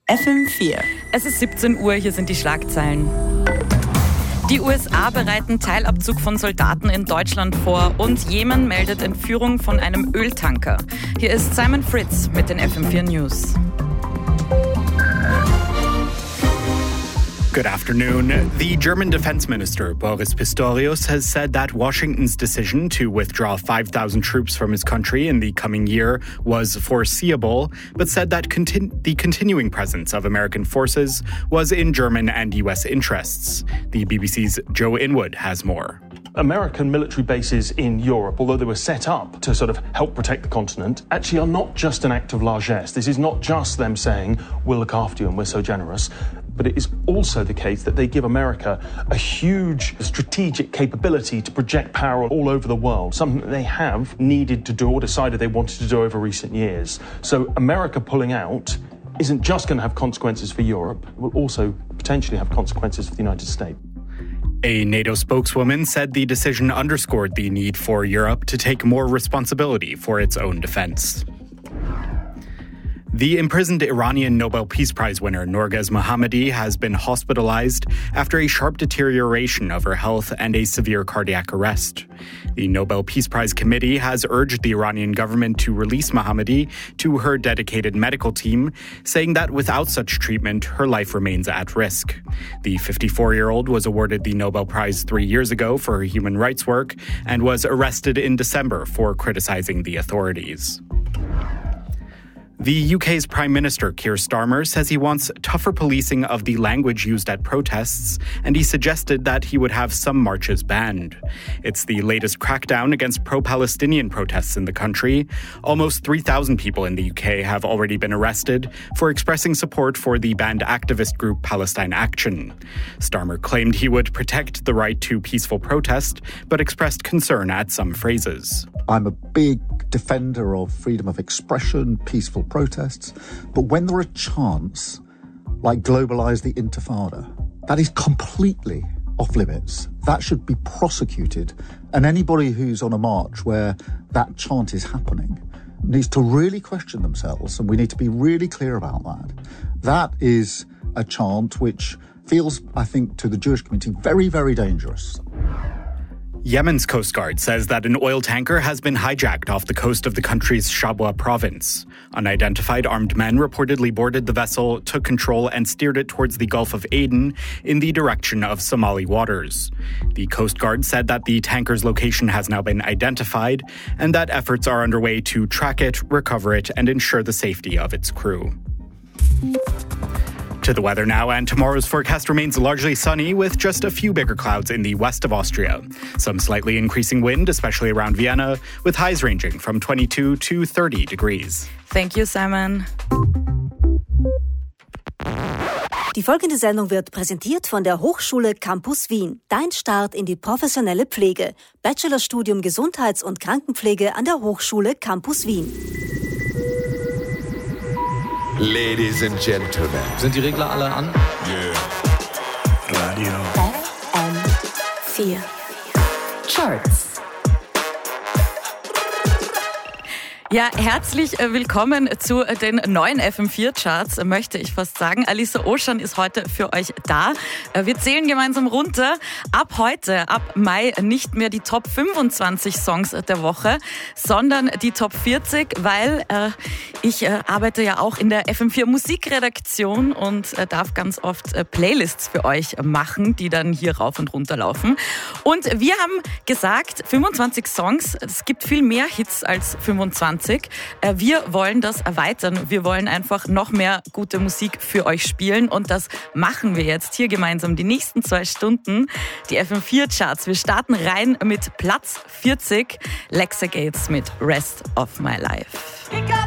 FM4. Es ist 17 Uhr, hier sind die Schlagzeilen. Die USA bereiten Teilabzug von Soldaten in Deutschland vor und Jemen meldet Entführung von einem Öltanker. Hier ist Simon Fritz mit den FM4 News. Good afternoon. The German Defense Minister, Boris Pistorius, has said that Washington's decision to withdraw 5,000 troops from his country in the coming year was foreseeable, but said that the continuing presence of American forces was in German and US interests. The BBC's Joe Inwood has more. American military bases in Europe, although they were set up to sort of help protect the continent, actually are not just an act of largesse. This is not just them saying, we'll look after you and we're so generous. But it is also the case that they give America a huge strategic capability to project power all over the world, something that they have needed to do or decided they wanted to do over recent years. So America pulling out isn't just going to have consequences for Europe, it will also potentially have consequences for the United States. A NATO spokeswoman said the decision underscored the need for Europe to take more responsibility for its own defense. The imprisoned Iranian Nobel Peace Prize winner Norgez Mohammadi has been hospitalized after a sharp deterioration of her health and a severe cardiac arrest. The Nobel Peace Prize Committee has urged the Iranian government to release Mohammadi to her dedicated medical team, saying that without such treatment, her life remains at risk. The 54-year-old was awarded the Nobel Prize 3 years ago for her human rights work and was arrested in December for criticizing the authorities. The UK's Prime Minister, Keir Starmer, says he wants tougher policing of the language used at protests, and he suggested that he would have some marches banned. It's the latest crackdown against pro-Palestinian protests in the country. Almost 3,000 people in the UK have already been arrested for expressing support for the banned activist group Palestine Action. Starmer claimed he would protect the right to peaceful protest, but expressed concern at some phrases. I'm a big defender of freedom of expression, peaceful protests, but when there are chants like globalise the Intifada, that is completely off limits. That should be prosecuted, and anybody who's on a march where that chant is happening needs to really question themselves, and we need to be really clear about that. That is a chant which feels, I think, to the Jewish community very, very dangerous. Yemen's Coast Guard says that an oil tanker has been hijacked off the coast of the country's Shabwa province. Unidentified armed men reportedly boarded the vessel, took control, and steered it towards the Gulf of Aden in the direction of Somali waters. The Coast Guard said that the tanker's location has now been identified and that efforts are underway to track it, recover it, and ensure the safety of its crew. To the weather now, and tomorrow's forecast remains largely sunny with just a few bigger clouds in the west of Austria. Some slightly increasing wind, especially around Vienna, with highs ranging from 22 to 30 degrees. Thank you, Simon. Die folgende Sendung wird präsentiert von der Hochschule Campus Wien. Dein Start in die professionelle Pflege. Bachelorstudium Gesundheits- und Krankenpflege an der Hochschule Campus Wien. Ladies and Gentlemen. Sind die Regler alle an? Yeah. Radio. FM4 Charts. Ja, herzlich willkommen zu den neuen FM4-Charts, möchte ich fast sagen. Alissa Ocean ist heute für euch da. Wir zählen gemeinsam runter. Ab heute, ab Mai, nicht mehr die Top 25 Songs der Woche, sondern die Top 40, weil ich arbeite ja auch in der FM4 Musikredaktion und darf ganz oft Playlists für euch machen, die dann hier rauf und runter laufen. Und wir haben gesagt, 25 Songs, es gibt viel mehr Hits als 25. Wir wollen das erweitern. Wir wollen einfach noch mehr gute Musik für euch spielen und das machen wir jetzt hier gemeinsam die nächsten 2 Stunden. Die FM4-Charts. Wir starten rein mit Platz 40, Lexa Gates mit Rest of My Life.